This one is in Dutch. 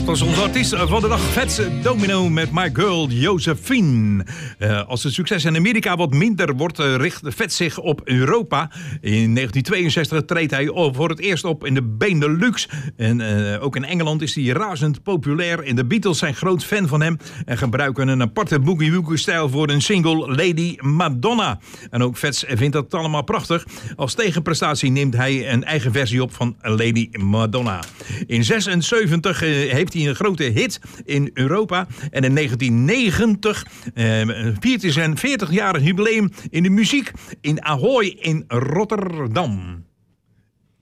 als onze artiest van de dag, Fats Domino met My Girl Josephine. Als het succes in Amerika wat minder wordt, richt Fats zich op Europa. In 1962 treedt hij voor het eerst op in de Benelux. En ook in Engeland is hij razend populair. En de Beatles zijn groot fan van hem en gebruiken een aparte boogie-woogie-stijl voor een single Lady Madonna. En ook Fats vindt dat allemaal prachtig. Als tegenprestatie neemt hij een eigen versie op van Lady Madonna. In 1976 heeft hij een grote hit in Europa. En in 1990 viert hij zijn 40-jarig jubileum in de muziek in Ahoy in Rotterdam.